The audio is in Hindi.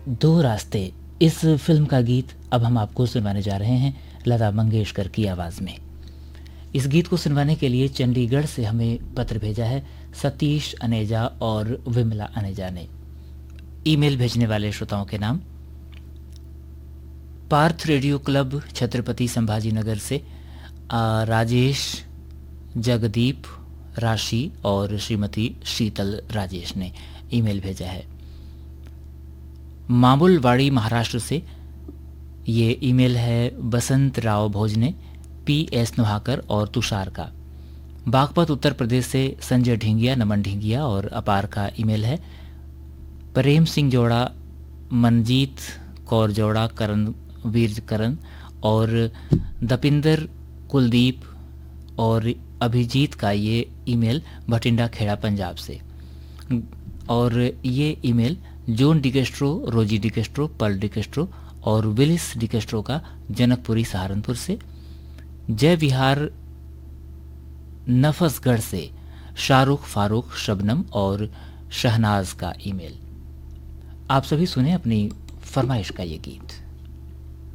दो रास्ते, इस फिल्म का गीत अब हम आपको सुनवाने जा रहे हैं लता मंगेशकर की आवाज़ में। इस गीत को सुनवाने के लिए चंडीगढ़ से हमें पत्र भेजा है सतीश अनेजा और विमला अनेजा ने। ईमेल भेजने वाले श्रोताओं के नाम पार्थ रेडियो क्लब छत्रपति संभाजी नगर से राजेश, जगदीप, राशि और श्रीमती शीतल राजेश ने ईमेल भेजा है। मामुलवाड़ी महाराष्ट्र से ये ईमेल है बसंत राव भोजने, PS नुहाकर और तुषार का। बागपत उत्तर प्रदेश से संजय ढिंगिया, नमन ढिंगिया और अपार का ईमेल है। प्रेम सिंह जोड़ा, मनजीत कौर जोड़ा, करणवीर करण और दपिंदर, कुलदीप और अभिजीत का ये ईमेल भटिंडा खेड़ा पंजाब से। और ये ईमेल जॉन डिकेस्ट्रो, रोजी डिकेस्ट्रो, पल डिकेस्ट्रो और विलिस डिकेस्ट्रो का जनकपुरी सहारनपुर से। जय विहार नफसगढ़ से शाहरुख, फारूक, शबनम और शहनाज का ईमेल। आप सभी सुने अपनी फरमाइश का ये गीत।